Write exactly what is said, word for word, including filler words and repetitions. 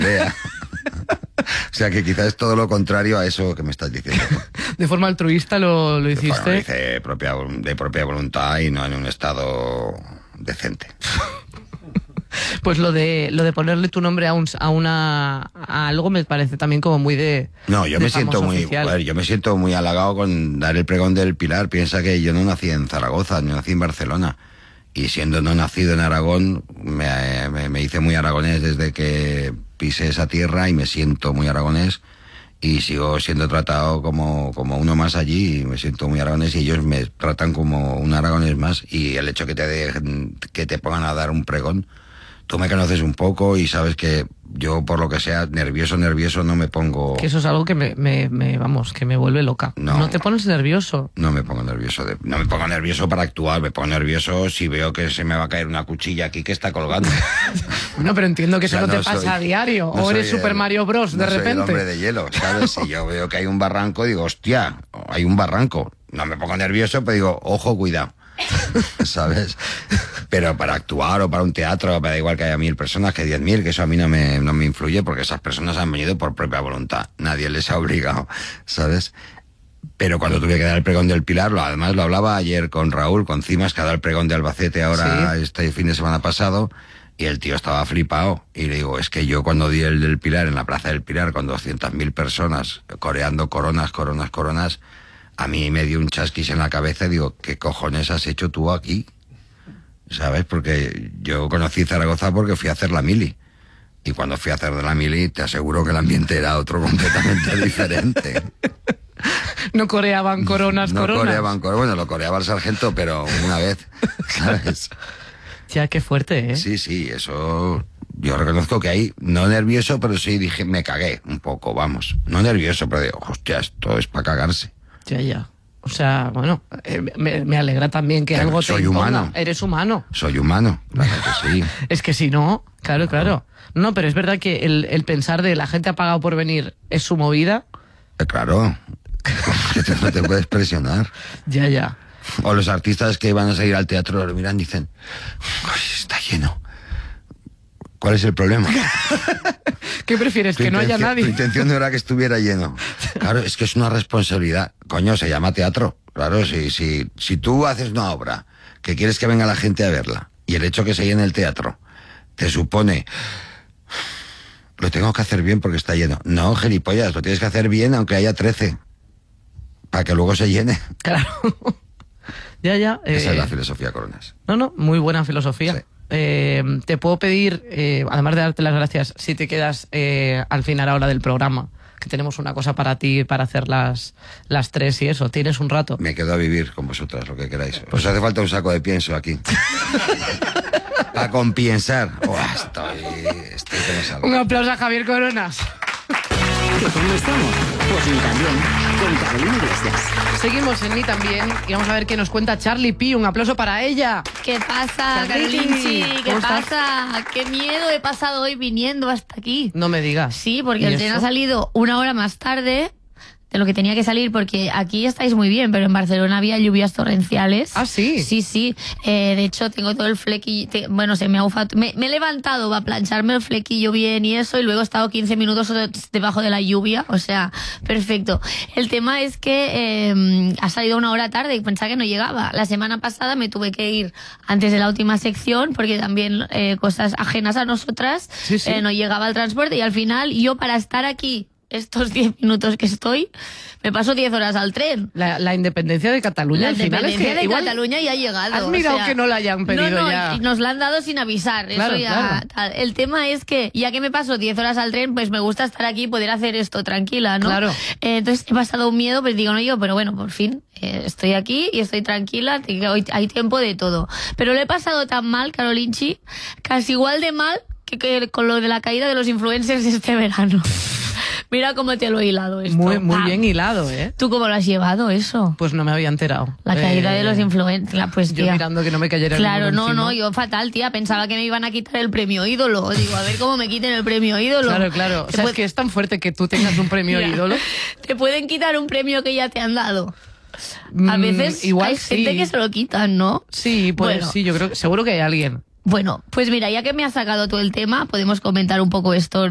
idea. O sea que quizás es todo lo contrario a eso que me estás diciendo. ¿De forma altruista lo, lo De hiciste? forma, lo hice propia, de propia voluntad y no en un estado decente. Pues lo de lo de ponerle tu nombre a un a una a algo me parece también como muy de No, yo de me siento muy oficial. a ver, yo me siento muy halagado con dar el pregón del Pilar. Piensa que yo no nací en Zaragoza, ni nací en Barcelona. Y siendo no nacido en Aragón, me, me, me hice muy aragonés desde que pisé esa tierra y me siento muy aragonés y sigo siendo tratado como, como uno más allí y me siento muy aragonés y ellos me tratan como un aragonés más y el hecho que te dejen, que te pongan a dar un pregón, tú me conoces un poco y sabes que yo, por lo que sea, nervioso, nervioso, no me pongo... Que eso es algo que me, me, me vamos, que me vuelve loca. No. ¿No te pones nervioso? No me pongo nervioso. De, no me pongo nervioso para actuar, me pongo nervioso si veo que se me va a caer una cuchilla aquí que está colgando. No, pero entiendo que O sea, eso no, no te pasa soy- a diario. no o eres soy Super el- Mario Bros. no de soy el repente. hombre de hielo, ¿sabes? Si yo veo que hay un barranco, digo, hostia, hay un barranco. No me pongo nervioso, pero digo, ojo, cuidado. ¿Sabes? Pero para actuar o para un teatro, me da igual que haya mil personas que diez mil, que eso a mí no me, no me influye porque esas personas han venido por propia voluntad. Nadie les ha obligado, ¿sabes? Pero cuando tuve que dar el pregón del Pilar, lo, además lo hablaba ayer con Raúl, con Cimas, que ha dado el pregón de Albacete ahora Sí. este fin de semana pasado, y el tío estaba flipado. Y le digo, es que yo cuando di el del Pilar, en la Plaza del Pilar, con doscientas mil personas coreando coronas, coronas, coronas, a mí me dio un chasquis en la cabeza y digo, ¿qué cojones has hecho tú aquí? ¿Sabes? Porque yo conocí Zaragoza porque fui a hacer la mili. Y cuando fui a hacer de la mili, te aseguro que el ambiente era otro completamente diferente. No coreaban coronas, No coronas. coreaban coronas. Bueno, lo coreaba el sargento, pero una vez, ¿sabes? Ya, qué fuerte, ¿eh? Sí, sí, eso... Yo reconozco que ahí, no nervioso, pero sí dije, me cagué un poco, vamos. No nervioso, pero digo, hostia, esto es para cagarse. Ya, ya. O sea, bueno, eh, me, me alegra también que Eh, algo soy te imponga. humano. Eres humano. Soy humano, claro que sí. Es que si no, claro, claro. No, pero es verdad que el, el pensar de la gente ha pagado por venir es su movida. Eh, claro, que te- no te puedes presionar. Ya, ya. O los artistas que van a salir al teatro lo miran y dicen, "Uy, está lleno. ¿Cuál es el problema? ¿Qué prefieres? Tu Que no haya intención- Tu nadie. intención no era que estuviera lleno. Claro, es que es una responsabilidad. Coño, se llama teatro. Claro, si, si, si tú haces una obra que quieres que venga la gente a verla y el hecho que se llene el teatro te supone... Lo tengo que hacer bien porque está lleno. No, gilipollas, lo tienes que hacer bien aunque haya trece. Para que luego se llene. Claro. Ya, ya. Esa eh, es la filosofía Coronas. No, no, muy buena filosofía. Sí. Eh, te puedo pedir, eh, además de darte las gracias, si te quedas eh, al final ahora del programa, que tenemos una cosa para ti, para hacer las, las tres y eso. ¿Tienes un rato? Me quedo a vivir con vosotras, lo que queráis. Os hace falta un saco de pienso aquí. Para compiensar. Oh, estoy, estoy que me salgo. Un aplauso a Javier Coronas. ¿Que cómo estamos? Pues ni también, con Carolina Iglesias. Seguimos en Ni También y vamos a ver qué nos cuenta Charlie P. Un aplauso para ella. ¿Qué pasa, Charlie, Carolinchi? ¿Qué ¿cómo estás? pasa? ¿Qué miedo he pasado hoy viniendo hasta aquí? No me digas. Sí, porque ¿Y el tren eso? ha salido una hora más tarde de lo que tenía que salir, porque aquí estáis muy bien, pero en Barcelona había lluvias torrenciales. ¿Ah, sí? Sí, sí. Eh, de hecho, tengo todo el flequillo. te- bueno, se me ha ufado. Me, me he levantado para plancharme el flequillo bien y eso, y luego he estado quince minutos debajo de la lluvia. O sea, perfecto. El tema es que eh, ha salido una hora tarde y pensaba que no llegaba. La semana pasada me tuve que ir antes de la última sección, porque también eh, cosas ajenas a nosotras, Sí, sí. eh, no llegaba el transporte, y al final yo, para estar aquí estos diez minutos que estoy, me paso diez horas al tren. La, la independencia de Cataluña La al final es independencia que de igual Cataluña ya ha llegado. has o mirado sea, que no la hayan pedido no, no, ya. y nos la han dado sin avisar. Claro, eso ya, claro. tal. El tema es que, ya que me paso diez horas al tren, pues me gusta estar aquí y poder hacer esto tranquila, ¿no? Claro. Eh, entonces he pasado un miedo, pues digo, no yo, pero bueno, por fin, eh, estoy aquí y estoy tranquila, te- hoy hay tiempo de todo. Pero lo he pasado tan mal, Carolinchi, casi igual de mal que, que con lo de la caída de los influencers este verano. Mira cómo te lo he hilado esto. Muy, muy ¡Pam! bien hilado, ¿eh? ¿Tú cómo lo has llevado eso? Pues no me había enterado. La caída Eh, de los influencers, pues Yo tía. mirando que no me cayera Claro, ninguno no, encima. no, yo fatal, tía. Pensaba que me iban a quitar el premio ídolo. Digo, a ver cómo me quiten el premio ídolo. Claro, claro. O Te sea, es puede- que es tan fuerte que tú tengas un premio Mira, ídolo. Te pueden quitar un premio que ya te han dado. A Mm, veces igual hay sí. gente que se lo quitan, ¿no? Sí, pues Bueno. sí, yo creo que seguro que hay alguien. Bueno, pues mira, ya que me has sacado todo el tema, podemos comentar un poco esto